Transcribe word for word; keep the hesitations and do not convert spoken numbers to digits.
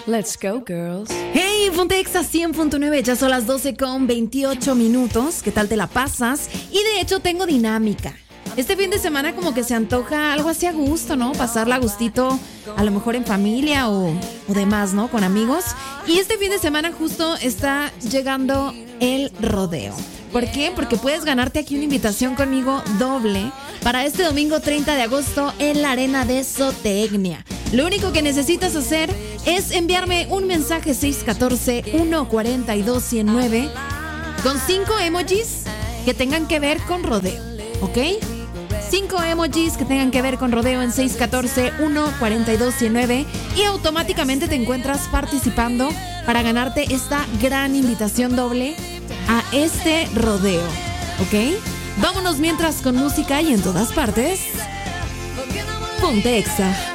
Let's go, girls. Hey, Ponte Exa cien punto nueve, ya son las doce con veintiocho minutos. ¿Qué tal te la pasas? Y de hecho tengo dinámica. Este fin de semana como que se antoja algo así a gusto, ¿no? Pasarla a gustito, a lo mejor en familia o, o demás, ¿no? Con amigos. Y este fin de semana justo está llegando el rodeo. ¿Por qué? Porque puedes ganarte aquí una invitación conmigo doble para este domingo treinta de agosto en la Arena de Zootecnia. Lo único que necesitas hacer es enviarme un mensaje seis uno cuatro, uno cuatro dos, uno cero nueve con cinco emojis que tengan que ver con rodeo, ¿ok? Cinco emojis que tengan que ver con rodeo en seis uno cuatro, uno cuatro dos, uno cero nueve y automáticamente te encuentras participando para ganarte esta gran invitación doble a este rodeo, ¿ok? Vámonos mientras con música y en todas partes. Ponte Exa.